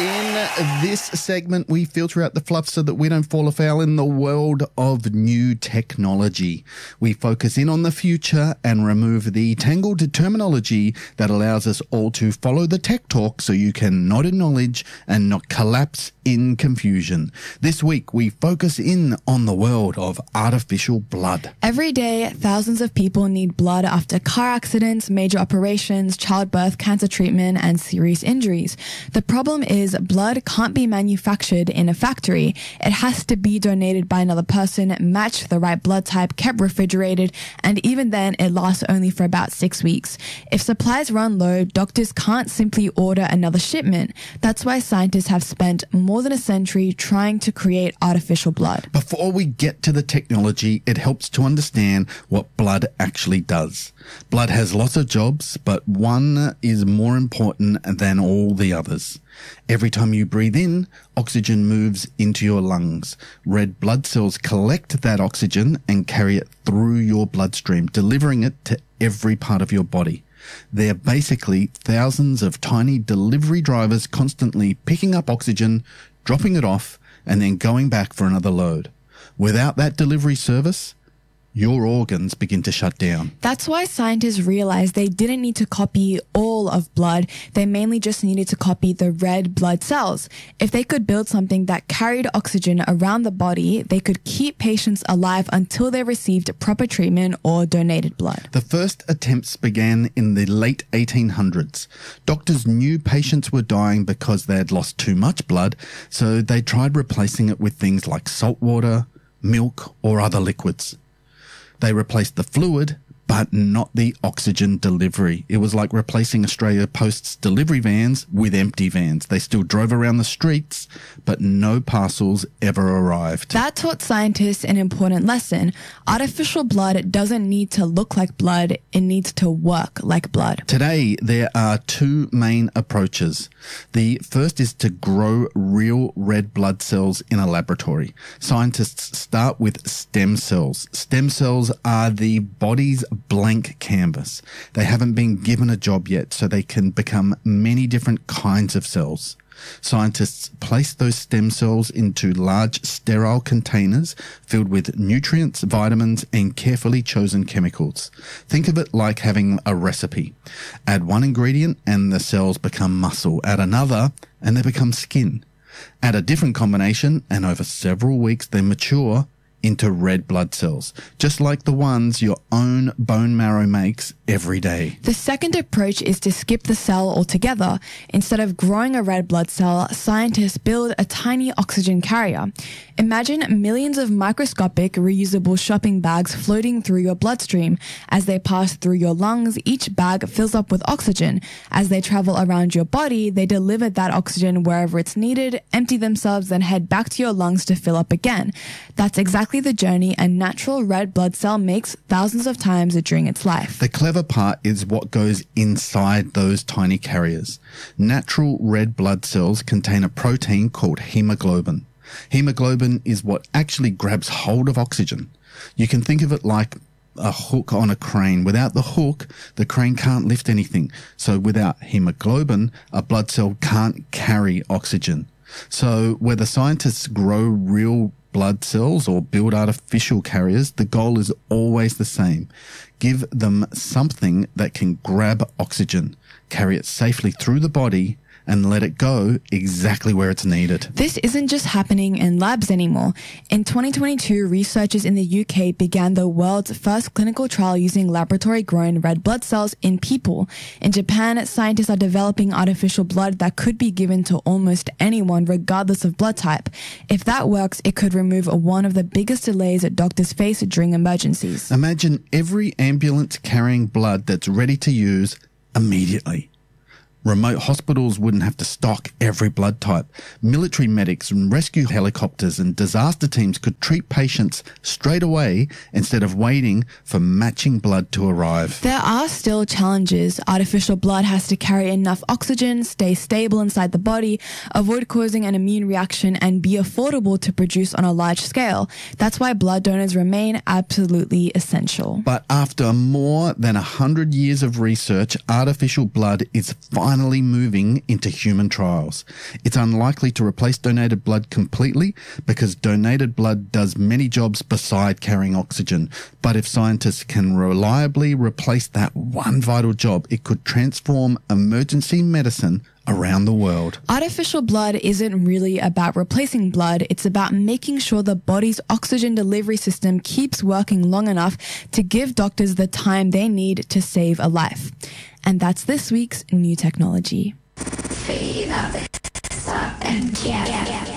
In this segment, we filter out the fluff so that we don't fall afoul in the world of new technology. We focus in on the future and remove the tangled terminology that allows us all to follow the tech talk so you can nod in knowledge and not collapse in confusion. This week, we focus in on the world of artificial blood. Every day, thousands of people need blood after car accidents, major operations, childbirth, cancer treatment, and serious injuries. The problem is blood can't be manufactured in a factory. It has to be donated by another person, matched the right blood type, kept refrigerated, and even then it lasts only for about 6 weeks. If supplies run low, doctors can't simply order another shipment. That's why scientists have spent more than a century trying to create artificial blood. Before we get to the technology, it helps to understand what blood actually does. Blood has lots of jobs, but one is more important than all the others. Every time you breathe in, oxygen moves into your lungs. Red blood cells collect that oxygen and carry it through your bloodstream, delivering it to every part of your body. They're basically thousands of tiny delivery drivers constantly picking up oxygen, dropping it off, and then going back for another load. Without that delivery service, your organs begin to shut down. That's why scientists realized they didn't need to copy all of blood. They mainly just needed to copy the red blood cells. If they could build something that carried oxygen around the body, they could keep patients alive until they received proper treatment or donated blood. The first attempts began in the late 1800s. Doctors knew patients were dying because they had lost too much blood, so they tried replacing it with things like salt water, milk, or other liquids. They replaced the fluid, but not the oxygen delivery. It was like replacing Australia Post's delivery vans with empty vans. They still drove around the streets, but no parcels ever arrived. That taught scientists an important lesson. Artificial blood doesn't need to look like blood. It needs to work like blood. Today, there are two main approaches. The first is to grow real red blood cells in a laboratory. Scientists start with stem cells. Stem cells are the body's blank canvas. They haven't been given a job yet, so they can become many different kinds of cells. Scientists place those stem cells into large sterile containers filled with nutrients, vitamins, and carefully chosen chemicals. Think of it like having a recipe. Add one ingredient and the cells become muscle. Add another and they become skin. Add a different combination and over several weeks they mature into red blood cells, just like the ones your own bone marrow makes every day. The second approach is to skip the cell altogether. Instead of growing a red blood cell, scientists build a tiny oxygen carrier. Imagine millions of microscopic, reusable shopping bags floating through your bloodstream. As they pass through your lungs, each bag fills up with oxygen. As they travel around your body, they deliver that oxygen wherever it's needed, empty themselves, then head back to your lungs to fill up again. That's exactly the journey a natural red blood cell makes thousands of times during its life. The clever part is what goes inside those tiny carriers. Natural red blood cells contain a protein called hemoglobin. Hemoglobin is what actually grabs hold of oxygen. You can think of it like a hook on a crane. Without the hook, the crane can't lift anything. So without hemoglobin, a blood cell can't carry oxygen. So whether scientists grow real blood cells or build artificial carriers, the goal is always the same. Give them something that can grab oxygen, carry it safely through the body, and let it go exactly where it's needed. This isn't just happening in labs anymore. In 2022, researchers in the UK began the world's first clinical trial using laboratory-grown red blood cells in people. In Japan, scientists are developing artificial blood that could be given to almost anyone, regardless of blood type. If that works, it could remove one of the biggest delays that doctors face during emergencies. Imagine every ambulance carrying blood that's ready to use immediately. Remote hospitals wouldn't have to stock every blood type. Military medics and rescue helicopters and disaster teams could treat patients straight away instead of waiting for matching blood to arrive. There are still challenges. Artificial blood has to carry enough oxygen, stay stable inside the body, avoid causing an immune reaction, and be affordable to produce on a large scale. That's why blood donors remain absolutely essential. But after more than 100 years of research, artificial blood is finally finally moving into human trials. It's unlikely to replace donated blood completely because donated blood does many jobs beside carrying oxygen. But if scientists can reliably replace that one vital job, it could transform emergency medicine around the world. Artificial blood isn't really about replacing blood. It's about making sure the body's oxygen delivery system keeps working long enough to give doctors the time they need to save a life. And that's this week's new technology. Speed up and get